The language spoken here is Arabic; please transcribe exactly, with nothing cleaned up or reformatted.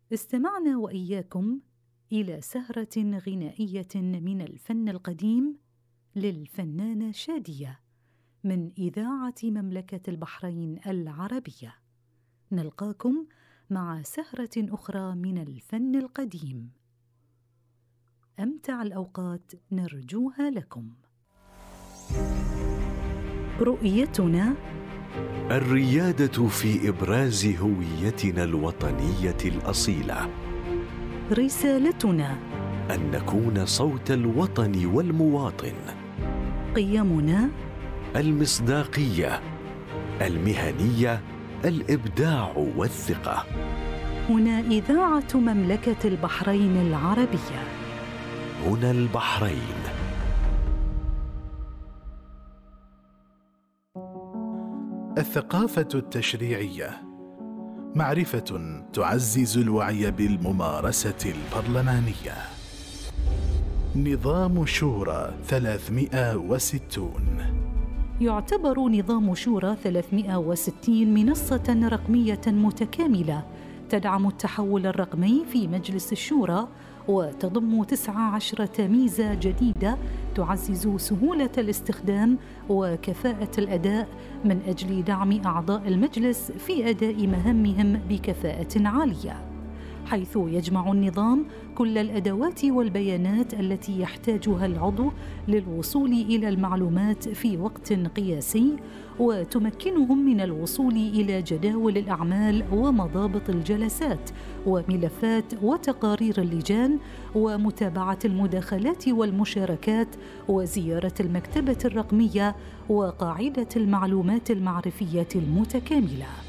استمعنا وإياكم إلى سهرة غنائية من الفن القديم للفنانة شادية من إذاعة مملكة البحرين العربية. نلقاكم مع سهرة أخرى من الفن القديم. أمتع الأوقات نرجوها لكم. رؤيتنا الريادة في إبراز هويتنا الوطنية الأصيلة. رسالتنا أن نكون صوت الوطن والمواطن. قيمنا المصداقية، المهنية، الإبداع والثقة. هنا إذاعة مملكة البحرين العربية. هنا البحرين. الثقافة التشريعية معرفة تعزز الوعي بالممارسة البرلمانية. نظام شورى ثلاثمائة وستون. يعتبر نظام شورى ثلاثمائة وستين منصة رقمية متكاملة تدعم التحول الرقمي في مجلس الشورى، وتضم تسعة عشرة ميزة جديدة تعزز سهولة الاستخدام وكفاءة الأداء من أجل دعم أعضاء المجلس في أداء مهامهم بكفاءة عالية، حيث يجمع النظام كل الأدوات والبيانات التي يحتاجها العضو للوصول إلى المعلومات في وقت قياسي، وتمكنهم من الوصول إلى جداول الأعمال ومضابط الجلسات وملفات وتقارير اللجان ومتابعة المداخلات والمشاركات وزيارة المكتبة الرقمية وقاعدة المعلومات المعرفية المتكاملة.